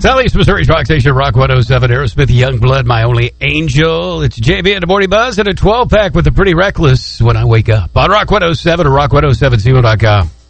Southeast Missouri's Rock Station, Rock 107, Aerosmith, Youngblood, My Only Angel. It's JB and the Morning Buzz and a 12-pack with the Pretty Reckless when I wake up. On Rock 107 or rock107co.com.